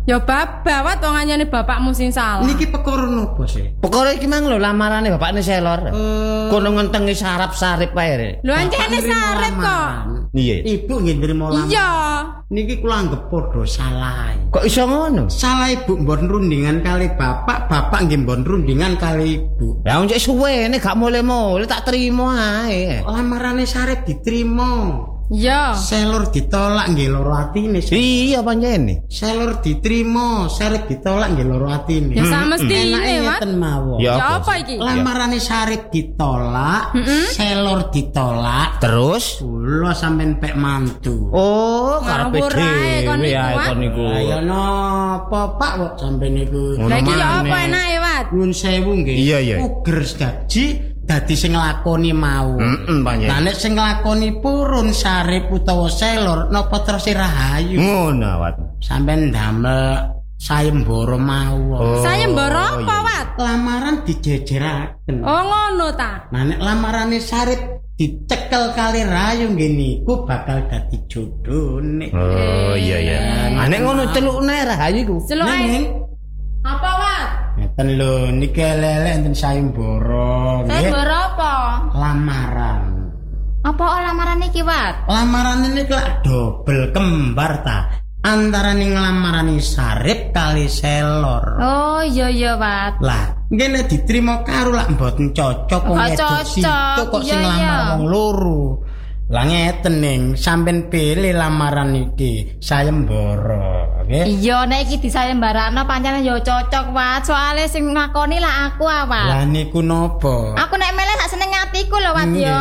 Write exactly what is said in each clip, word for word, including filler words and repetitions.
Ya babawat wong anyane bapakmu sing salah. Niki perkara nopo sih? Perkara iki mang lho lamarane bapakne Selor. Uh, Kono ngentengi sarap-sarip wae. Lho ancene sarep kok. Iya. Ibu nggih nrimo lamaran. Iya. Niki kula anggap padha salah. Kok iso ngono? Salah ibu mbon rundingan kali bapak, bapak nggih mbon rundingan kali ibu. Ya wong cek suwene gak mule-mule tak trimo ae. Lamarane Sarip diterima. Iya. Selor ditolak nggih loro atine. Iya pancene. Selor diterima, Sarip ditolak nggih loro atine. Ya samestine, Wat. Ngeten mawon. Ya Ya apa iki? Lamarane Sarip ditolak, Selor ditolak, Terus? kula sampean pek mantu. Oh, karepe Ngawur ae kon dhewe niku, ae Wat. kon niku. Ayo napa Pak kok sampean niku. Lah iki ya apa enake, Wat? Nyun sewu nggih. Iya, iya. Uger gaji dadi sing nglakoni mau. Heeh, pancen. Lah nek sing nglakoni purun Sarip utawa Selor napa terus Rahayu. Ngono, Wat. Sampeyan damel sayembara mawon. Sayembara apa, Wat? Lamaran dijejeraken. Oh ngono ta. Nah nek lamarane Sarip dicekel kali Rahayu nggih niku bakal dadi jodhone. Oh, iya iya. Ah nek ngono celukne Rahayu iku. Celuk ae. Neng, Apa, Wat? ngeten lho niki elek enten sayembara nggih. Sayembara apa? Lamaran. Apa lamaran iki, Wat? Lamaran ini kelak dobel kembar ta. Antaraning nglamarani Sarip kali Selor. Oh iya iya, Wat. Lah, ngene diterima karo lak mboten cocok wong Gak wedok cocok, situ kok sing iya, lamar iya. wong loro. Lah ngeten ning, sampean pilih lamaran iki sayembara, nggih. Iya, nek iki disayembarano pancen ya cocok, Wat. Soale sing ngakoni lah aku, Wat. Lah niku napa? Aku nek meleh sak seneng atiku lho, Wat ya.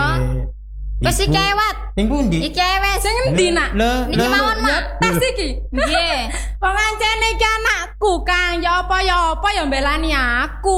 Wis iki ae, Wat. Ning pundi? Iki ae wis. Sing endi, Nak? Lho, Niki lho, mawon, lho. Mak. Tas iki. Nggih. Wong ancene iki anakku, Kang. Ya apa ya apa ya mbelani aku.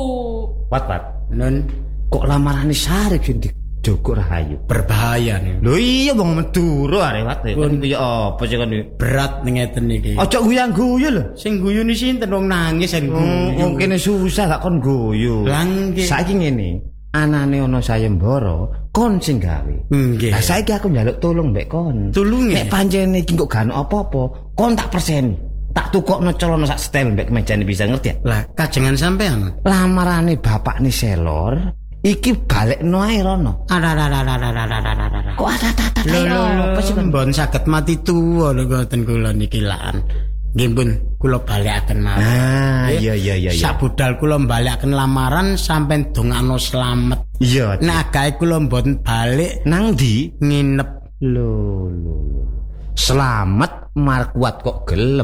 Wat, Wat. Nun Kok lamarane Sarip sing dijogok Rahayu? berbahaya nih. Lho iya wong Madura arek Wat. Pun. Kon iki ya apa sih kon iki? Berat ning ngeten iki. Aja guyang-guyu lho. Sing guyune sinten wong nangis sing guyu. Wong kene susah gak kon guyu. Lah nggih. Saiki ngene, anane ana sayembara, kon sing gawe. Nggih. Lah saiki aku njaluk tolong mbek kon. Tulunge. Nek pancene iki kok gak ono apa-apa, kon tak perseni. Tak tukokno celana sak setel mbek kemejane bisa ngerti ya? Lah kajengan sampean. Lamarane bapakne Selor iki balekno ae rono. Ada-ada-ada-ada-ada-ada-ada. Kok ada-ada Lho lho lho, apa sih kon? mbon saged mati tuwa lho ngoten kula niki lan. Nggih pun kula balekaken mawon. Ah, Nggih. iya iya iya iya. Sak budal kula balekaken lamaran sampean dongakno slamet. Iya. Nah gawe kula mboten balik Nang ndi? nginep. Lho lho. Selamat markuat kok gelem.